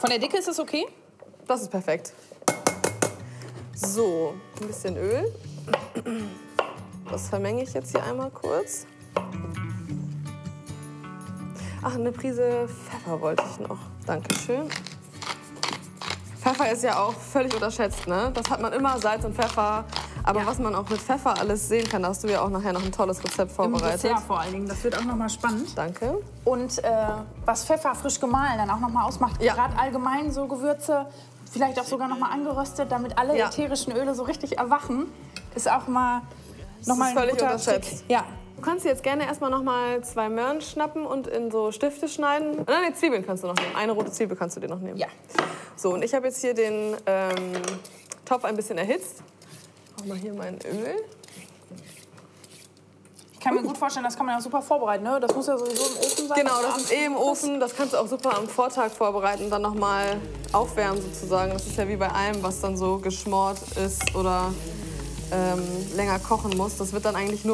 Von der Dicke ist es okay? Das ist perfekt. So, ein bisschen Öl. Das vermenge ich jetzt hier einmal kurz. Ach, eine Prise Pfeffer wollte ich noch. Dankeschön. Pfeffer ist ja auch völlig unterschätzt, ne? Das hat man immer, Salz und Pfeffer. Aber was man auch mit Pfeffer alles sehen kann, da hast du ja auch nachher noch ein tolles Rezept vorbereitet. Im Dessert vor allen Dingen. Das wird auch noch mal spannend. Danke. Und was Pfeffer frisch gemahlen dann auch noch mal ausmacht, gerade allgemein so Gewürze, vielleicht auch sogar noch mal angeröstet, damit alle ätherischen Öle so richtig erwachen, ist auch mal noch mal ein völlig guter unterschätzt. Trick. Ja. Du kannst jetzt gerne erstmal noch mal 2 Möhren schnappen und in so Stifte schneiden. Und dann die Zwiebeln kannst du noch nehmen. Eine rote Zwiebel kannst du dir noch nehmen. Ja. So, und ich habe jetzt hier den Topf ein bisschen erhitzt. Mach mal hier mein Öl. Ich kann mir gut vorstellen, das kann man ja super vorbereiten, ne? Das muss ja sowieso im Ofen sein. Genau, das ist im Ofen. Das kannst du auch super am Vortag vorbereiten und dann noch mal aufwärmen sozusagen. Das ist ja wie bei allem, was dann so geschmort ist oder länger kochen muss. Das wird dann eigentlich nur